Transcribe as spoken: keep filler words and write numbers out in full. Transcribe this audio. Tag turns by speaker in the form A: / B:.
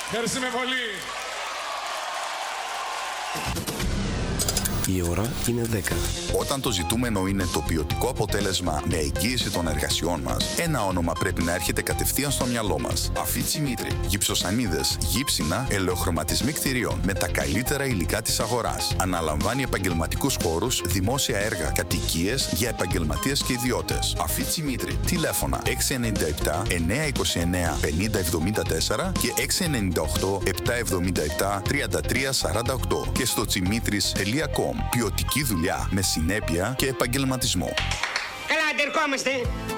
A: Ευχαριστούμε πολύ.
B: Η ώρα είναι δέκα.
C: Όταν το ζητούμενο είναι το ποιοτικό αποτέλεσμα με εγγύηση των εργασιών μας, ένα όνομα πρέπει να έρχεται κατευθείαν στο μυαλό μας. Αφίτσι Μήτρη. Γυψοσανίδες, γύψινα, ελαιοχρωματισμοί κτηρίων με τα καλύτερα υλικά της αγοράς. Αναλαμβάνει επαγγελματικούς χώρους, δημόσια έργα, κατοικίες για επαγγελματίες και ιδιώτες. Αφίτσι Μήτρη. Τηλέφωνα έξι εννιά επτά εννιά είκοσι εννιά πενήντα εβδομήντα τέσσερα και έξι εννιά οκτώ επτά εβδομήντα επτά τριάντα τρία σαράντα οκτώ και στο τσιμήτρης τελεία κομ. Ποιοτική δουλειά με συνέπεια και επαγγελματισμό.
D: Καλά, αντερχόμαστε.